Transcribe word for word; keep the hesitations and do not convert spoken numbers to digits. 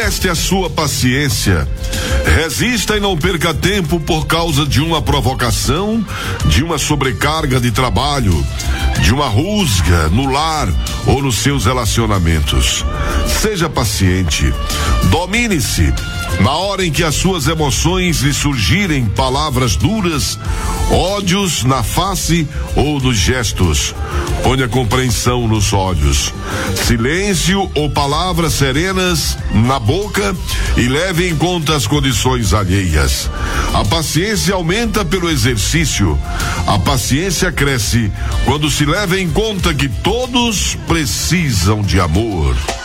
Teste a sua paciência. Resista e não perca tempo por causa de uma provocação, de uma sobrecarga de trabalho, de uma rusga no lar ou nos seus relacionamentos. Seja paciente. Domine-se. Na hora em que as suas emoções lhe surgirem palavras duras, ódios na face ou nos gestos, ponha compreensão nos olhos, silêncio ou palavras serenas na boca e leve em conta as condições alheias. A paciência aumenta pelo exercício. A paciência cresce quando se leva em conta que todos precisam de amor.